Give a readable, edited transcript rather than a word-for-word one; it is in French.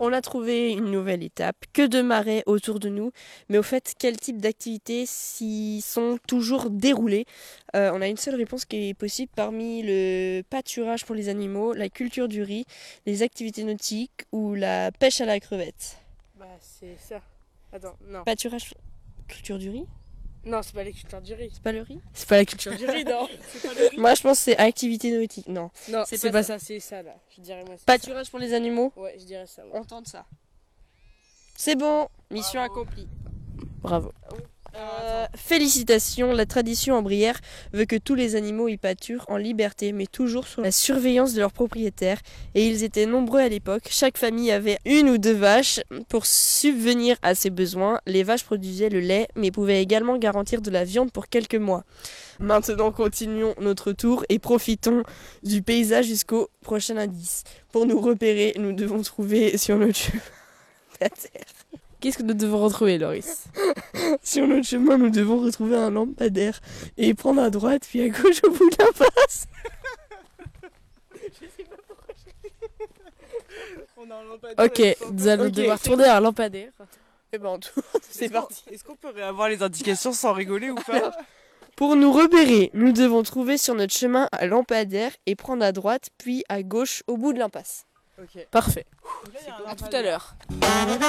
On a trouvé une nouvelle étape, que de marais autour de nous, mais au fait, quel type d'activités s'y sont toujours déroulées? On a une seule réponse qui est possible parmi le pâturage pour les animaux, la culture du riz, les activités nautiques ou la pêche à la crevette. Bah, c'est ça. Attends, non. Pâturage, culture du riz? Non, c'est pas les cultures du riz. C'est pas le riz? C'est pas la culture Du riz, non. C'est pas le riz. Moi, je pense que c'est activité nautique. Non. Non, C'est c'est pas pas ça, c'est ça là. Je dirais moi. C'est Pâturage pour les animaux? ça. Ouais, je dirais ça. Ouais. On tente ça. C'est bon, mission Bravo. accomplie. Bravo. Attends. Félicitations, la tradition en Brière veut que tous les animaux y pâturent en liberté, mais toujours sous la surveillance de leurs propriétaires. Et ils étaient nombreux à l'époque. Chaque famille avait une ou deux vaches pour subvenir à ses besoins. Les vaches produisaient le lait, mais pouvaient également garantir de la viande pour quelques mois. Maintenant, continuons notre tour et profitons du paysage jusqu'au prochain indice. Pour nous repérer, nous devons trouver sur notre chemin la terre. Qu'est-ce que nous devons retrouver, Loris? Sur notre chemin, nous devons retrouver un lampadaire et prendre à droite puis à gauche au bout de l'impasse. On a un lampadaire. Ok, Nous allons ok, devoir c'est tourner un lampadaire. Et ben, c'est parti. Est-ce qu'on peut réavoir les indications sans rigoler ou pas? Pour nous repérer, nous devons trouver sur notre chemin un lampadaire et prendre à droite puis à gauche au bout de l'impasse. Ok. Parfait. À tout à l'heure.